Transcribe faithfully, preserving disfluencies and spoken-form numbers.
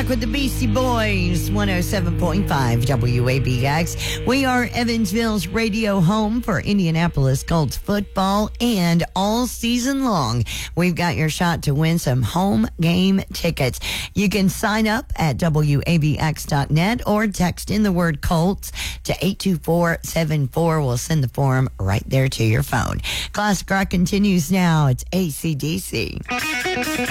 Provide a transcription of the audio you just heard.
Rock with the Beastie Boys, one oh seven point five W A B X. We are Evansville's radio home for Indianapolis Colts football, and all season long, we've got your shot to win some home game tickets. You can sign up at W A B X dot net or text in the word Colts to eight two four seven four. We'll send the form right there to your phone. Classic Rock continues now. It's A C D C.